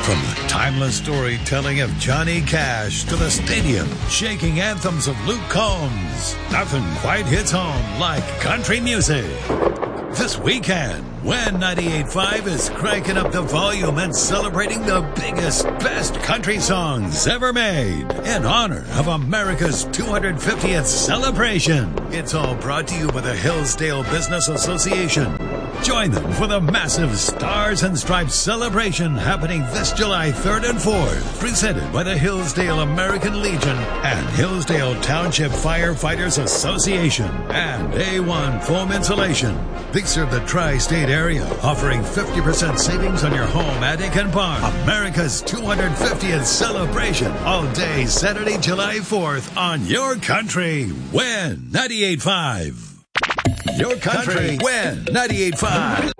From the timeless storytelling of Johnny Cash to the stadium shaking anthems of Luke Combs, nothing quite hits home like country music. This weekend, when 98.5 is cranking up the volume and celebrating the biggest, best country songs ever made in honor of America's 250th celebration. It's all brought to you by the Hillsdale Business Association. Join them for the massive Stars and Stripes celebration happening this July 3rd and 4th, presented by the Hillsdale American Legion and Hillsdale Township Firefighters Association and A1 Foam Insulation. They serve the tri-state area, offering 50% savings on your home, attic, and barn. America's 250th celebration all day Saturday, July 4th on Your Country. Win 98.5. Your Country. Win 98.5.